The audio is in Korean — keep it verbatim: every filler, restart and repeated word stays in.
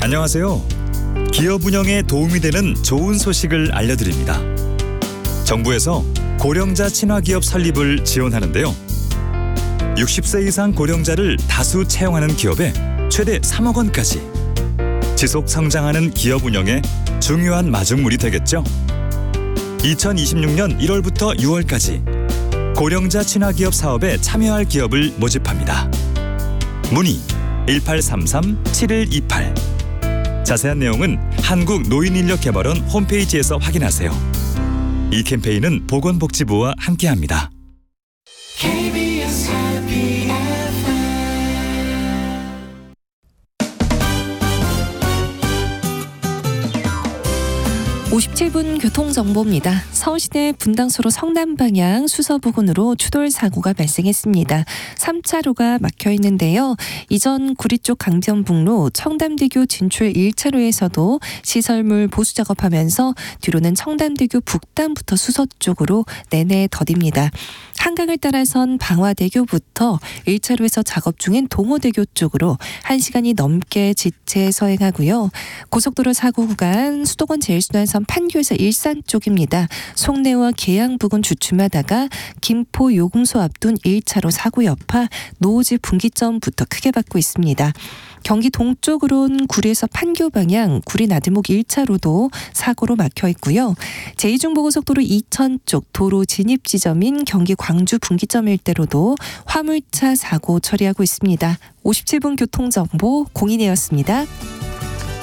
안녕하세요. 기업 운영에 도움이 되는 좋은 소식을 알려드립니다. 정부에서 고령자 친화기업 설립을 지원하는데요. 육십 세 이상 고령자를 다수 채용하는 기업에 최대 삼억 원까지. 지속 성장하는 기업 운영에 중요한 마중물이 되겠죠. 이천이십육 년 일월부터 유월까지 고령자 친화기업 사업에 참여할 기업을 모집합니다. 문의 일팔삼삼 칠일이팔. 자세한 내용은 한국노인인력개발원 홈페이지에서 확인하세요. 이 캠페인은 보건복지부와 함께합니다. 케이비에스 Happy 오십칠 분 교통정보입니다. 서울시내 분당수로 성남 방향 수서부근으로 추돌 사고가 발생했습니다. 삼 차로가 막혀 있는데요. 이전 구리 쪽 강변북로 청담대교 진출 일 차로에서도 시설물 보수 작업하면서 뒤로는 청담대교 북단부터 수서 쪽으로 내내 더딥니다. 한강을 따라선 방화대교부터 일 차로에서 작업 중인 동호대교 쪽으로 한 시간이 넘게 지체 서행하고요. 고속도로 사고 구간 수도권 제일순환선 판교에서 일산 쪽입니다. 송내와 계양 부근 주춤하다가 김포 요금소 앞둔 일 차로 사고 여파 노오지 분기점부터 크게 받고 있습니다. 경기 동쪽으로는 구리에서 판교 방향 구리 나들목 일 차로도 사고로 막혀 있고요. 제이중보고속도로 이천 쪽 도로 진입 지점인 경기 광주 분기점 일대로도 화물차 사고 처리하고 있습니다. 오십칠 분 교통정보 공인혜였습니다.